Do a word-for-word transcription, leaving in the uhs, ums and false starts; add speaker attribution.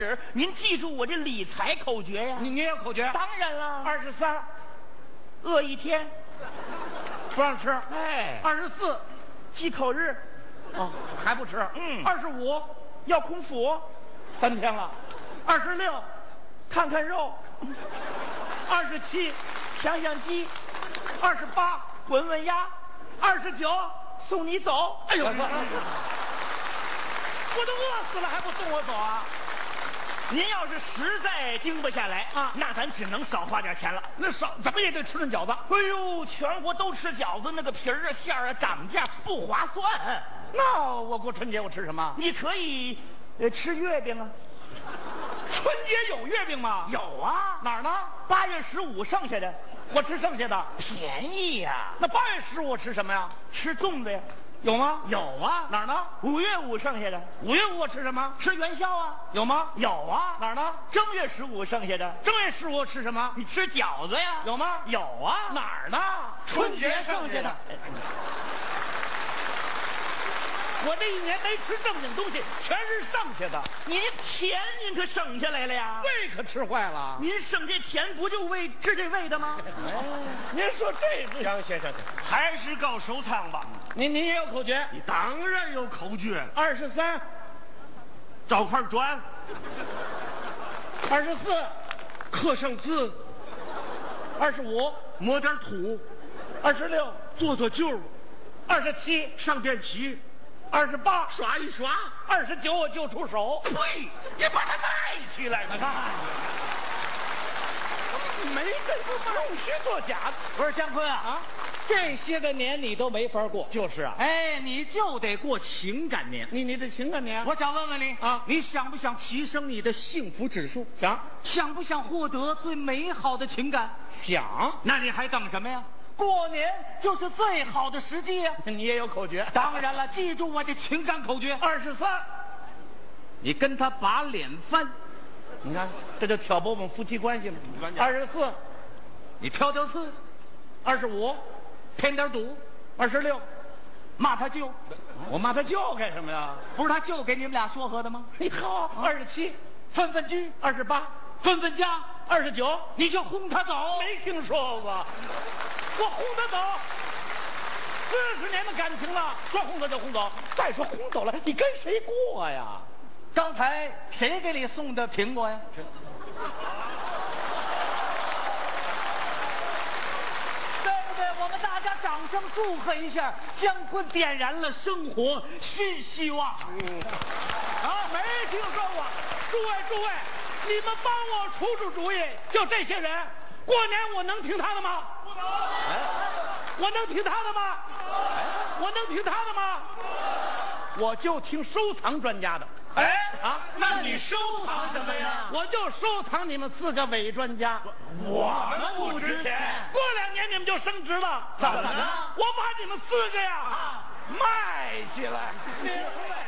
Speaker 1: 您记住我这理财口诀呀！
Speaker 2: 你你也有口诀？
Speaker 1: 当然了，
Speaker 2: 二十三，
Speaker 1: 饿一天
Speaker 2: 不让吃。
Speaker 1: 哎，
Speaker 2: 二十四，
Speaker 1: 忌口日，
Speaker 2: 哦，还不吃。
Speaker 1: 嗯
Speaker 2: 二十五，
Speaker 1: 要空腹，
Speaker 2: 三天了。二十六，
Speaker 1: 看看肉，
Speaker 2: 二十七，
Speaker 1: 想想鸡，
Speaker 2: 二十八，
Speaker 1: 闻闻鸭，
Speaker 2: 二十九，
Speaker 1: 送你走。
Speaker 2: 哎呦，我都饿死了，还不送我走啊？
Speaker 1: 您要是实在盯不下来
Speaker 2: 啊，
Speaker 1: 那咱只能少花点钱了。
Speaker 2: 那少怎么也得吃顿饺子。
Speaker 1: 哎呦，全国都吃饺子，那个皮儿啊、馅儿啊涨价不划算。
Speaker 2: 那我过春节我吃什么？
Speaker 1: 你可以，呃，吃月饼啊。
Speaker 2: 春节有月饼吗？
Speaker 1: 有啊，
Speaker 2: 哪儿呢？
Speaker 1: 八月十五剩下的，
Speaker 2: 我吃剩下的。
Speaker 1: 便宜呀。
Speaker 2: 那八月十五我吃什么呀？
Speaker 1: 吃粽子呀。
Speaker 2: 有吗？
Speaker 1: 有啊。
Speaker 2: 哪儿呢？
Speaker 1: 五月五剩下的，
Speaker 2: 五月五我吃什么？
Speaker 1: 吃元宵啊。
Speaker 2: 有吗？
Speaker 1: 有啊。
Speaker 2: 哪儿呢？
Speaker 1: 正月十五剩下的，
Speaker 2: 正月十五我吃什么？
Speaker 1: 你吃饺子呀。
Speaker 2: 有吗？
Speaker 1: 有啊。
Speaker 2: 哪儿呢？
Speaker 1: 春节剩下的。
Speaker 2: 我这一年没吃正经东西，全是剩下的。
Speaker 1: 您钱您可省下来了呀，
Speaker 2: 胃可吃坏了。
Speaker 1: 您省这钱不就为治这胃的吗？
Speaker 2: 哎，您说这个，
Speaker 3: 杨先生，还是搞收藏吧。
Speaker 2: 您您也有口诀？
Speaker 3: 你当然有口诀。
Speaker 2: 二十三，
Speaker 3: 找块砖，
Speaker 2: 二十四，
Speaker 3: 刻上字，
Speaker 2: 二十五，
Speaker 3: 抹点土，
Speaker 2: 二十六，
Speaker 3: 做做旧，
Speaker 2: 二十七，
Speaker 3: 上点漆，
Speaker 2: 二十八，
Speaker 3: 刷一刷，
Speaker 2: 二十九我就出手。
Speaker 3: 呸！你把它卖起来吧。
Speaker 2: 没这个弄虚作假的。
Speaker 4: 不是姜昆啊，
Speaker 2: 啊
Speaker 4: 这些个年你都没法过，
Speaker 2: 就是啊。
Speaker 4: 哎，你就得过情感年。
Speaker 2: 你你这情感年，
Speaker 4: 我想问问你
Speaker 2: 啊
Speaker 4: 你想不想提升你的幸福指数？
Speaker 2: 想
Speaker 4: 想不想获得最美好的情感？
Speaker 2: 想，
Speaker 4: 那你还等什么呀？过年就是最好的时机呀！
Speaker 2: 你也有口诀？
Speaker 4: 当然了，记住我这情感口诀：
Speaker 2: 二十三，
Speaker 4: 你跟他把脸翻，
Speaker 2: 你看这就挑拨我们夫妻关系了。二十四，
Speaker 4: 你挑挑刺，
Speaker 2: 二十五，
Speaker 4: 添点堵，
Speaker 2: 二十六，
Speaker 4: 骂他舅，
Speaker 2: 我骂他舅干什么呀？
Speaker 4: 不是他舅给你们俩说和的吗？
Speaker 2: 你好，二十七，
Speaker 4: 分分居，
Speaker 2: 二十八，
Speaker 4: 分分家，
Speaker 2: 二十九，
Speaker 4: 你就轰他走。
Speaker 2: 没听说过，我轰他走。四十年的感情了，说轰走就轰走。再说轰走了，你跟谁过呀？
Speaker 4: 刚才谁给你送的苹果呀？对不对？我们大家掌声祝贺一下，姜昆点燃了生活新希望。
Speaker 2: 啊，没听说过。诸位诸位，你们帮我出出主意，就这些人，过年我能听他的吗？不能。我能听他的吗？我能听他的吗？我就听收藏专家的。
Speaker 3: 哎
Speaker 2: 啊，
Speaker 3: 那你收藏什么呀？
Speaker 2: 我就收藏你们四个伪专家。
Speaker 3: 我们不值钱。
Speaker 2: 过两年你们就升值了。
Speaker 3: 怎么了？
Speaker 2: 我把你们四个呀卖起来。